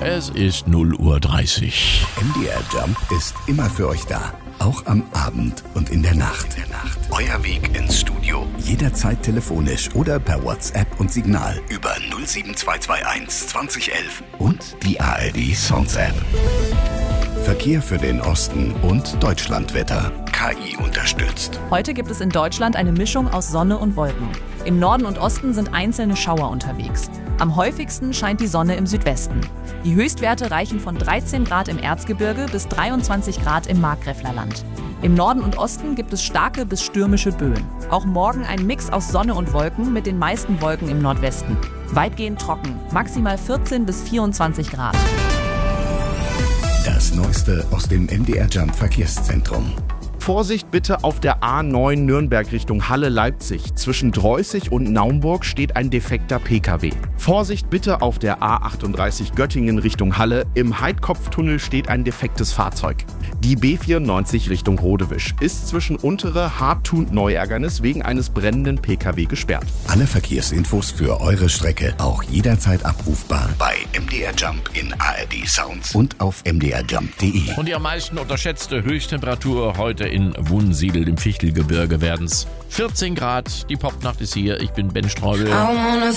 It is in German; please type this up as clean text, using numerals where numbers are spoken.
Es ist 0:30 Uhr. MDR Jump ist immer für euch da. Auch am Abend und in der Nacht. Euer Weg ins Studio. Jederzeit telefonisch oder per WhatsApp und Signal über 07221 2011 und die ARD Sounds App. Verkehr für den Osten und Deutschlandwetter. KI unterstützt. Heute gibt es in Deutschland eine Mischung aus Sonne und Wolken. Im Norden und Osten sind einzelne Schauer unterwegs. Am häufigsten scheint die Sonne im Südwesten. Die Höchstwerte reichen von 13 Grad im Erzgebirge bis 23 Grad im Markgräflerland. Im Norden und Osten gibt es starke bis stürmische Böen. Auch morgen ein Mix aus Sonne und Wolken mit den meisten Wolken im Nordwesten. Weitgehend trocken, maximal 14 bis 24 Grad. Das Neueste aus dem MDR Jump Verkehrszentrum. Vorsicht bitte auf der A9 Nürnberg Richtung Halle-Leipzig. Zwischen Dreußig und Naumburg steht ein defekter PKW. Vorsicht bitte auf der A38 Göttingen Richtung Halle. Im Heidkopftunnel steht ein defektes Fahrzeug. Die B94 Richtung Rodewisch ist zwischen Untere Hartun-Neuergernis wegen eines brennenden PKW gesperrt. Alle Verkehrsinfos für eure Strecke auch jederzeit abrufbar bei MDR Jump in ARD Sounds und auf mdrjump.de. Und die am meisten unterschätzte Höchsttemperatur heute in Wunsiedel im Fichtelgebirge werden's 14 Grad. Die Popnacht ist hier. Ich bin Ben Streubel.